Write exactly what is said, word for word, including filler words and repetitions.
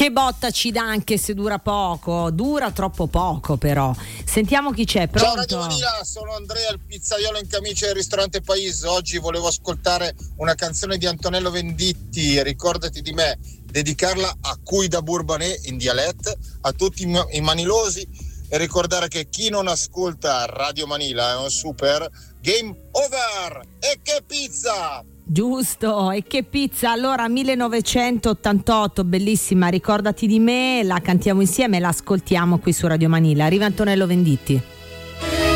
che botta ci dà anche se dura poco, dura troppo poco però. Sentiamo chi c'è, pronto? Ciao Radio Manila, sono Andrea, il pizzaiolo in camicia del ristorante Pais. Oggi volevo ascoltare una canzone di Antonello Venditti, Ricordati di me, dedicarla a cui da Bourbanè in dialetto, a tutti i manilosi, e ricordare che chi non ascolta Radio Manila è un super game over. E che pizza! Giusto, e che pizza. Allora, millenovecentottantotto, bellissima, Ricordati di me, la cantiamo insieme, la ascoltiamo qui su Radio Manila. Arriva Antonello Venditti.